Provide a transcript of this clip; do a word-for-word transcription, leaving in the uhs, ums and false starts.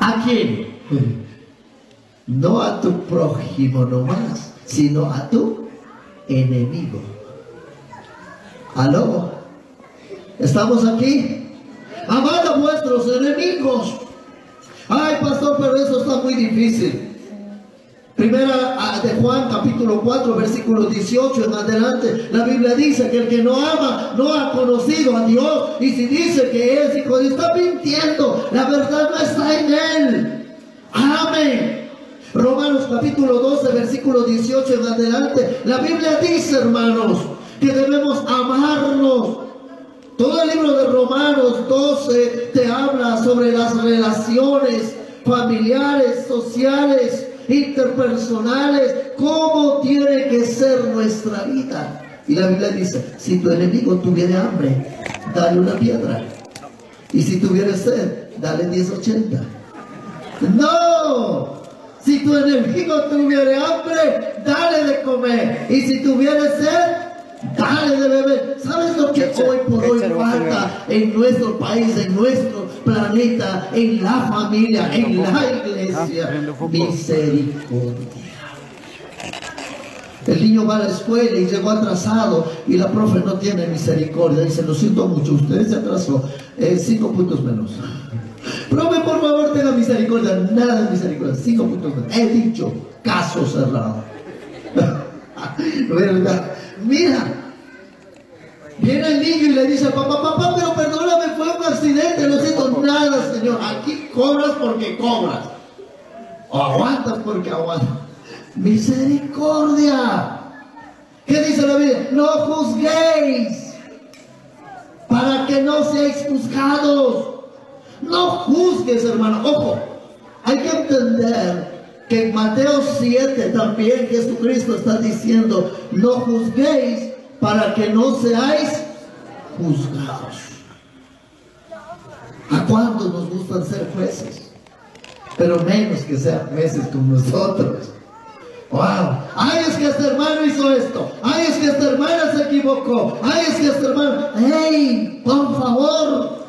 ¿A quién? No a tu prójimo nomás, sino a tu enemigo. ¿Aló? ¿Estamos aquí? Amad a vuestros enemigos. Ay, pastor, pero eso está muy difícil. Primera de Juan, capítulo cuatro, versículo dieciocho en adelante, la Biblia dice que el que no ama no ha conocido a Dios, y si dice que es hijo de Dios, está mintiendo. La verdad no está en él. Amén. Romanos capítulo doce, versículo dieciocho en adelante, la Biblia dice, hermanos, que debemos amarnos. Todo el libro de Romanos doce te habla sobre las relaciones familiares, sociales, interpersonales, cómo tiene que ser nuestra vida. Y la Biblia dice, si tu enemigo tuviere hambre, dale una piedra, y si tuviere sed, dale diez ochenta. No, si tu enemigo tuviere hambre, dale de comer, y si tuviere sed, dale de beber. ¿Sabes lo que hoy por hoy falta en nuestro país, en nuestro planeta, en la familia, en la iglesia? Misericordia. El niño va a la escuela y llegó atrasado y la profe no tiene misericordia. Dice, lo siento mucho, usted se atrasó, eh, cinco puntos menos. Profe, por favor, tenga misericordia. Nada de misericordia, cinco puntos menos. He dicho, caso cerrado. ¿Verdad? Mira, viene el niño y le dice, papá, papá, pero perdóname, fue un accidente, no siento nada, señor. Aquí cobras porque cobras, o aguantas porque aguantas. Misericordia. ¿Qué dice la Biblia? No juzguéis, para que no seáis juzgados. No juzgues, hermano. Ojo, hay que entender que en Mateo siete también Jesucristo está diciendo, no juzguéis para que no seáis juzgados. ¿A cuántos nos gustan ser jueces? Pero menos que sean jueces con nosotros. Wow. Ay, es que este hermano hizo esto. Ay, es que esta hermana se equivocó. Ay, es que este hermano. Hey, por favor,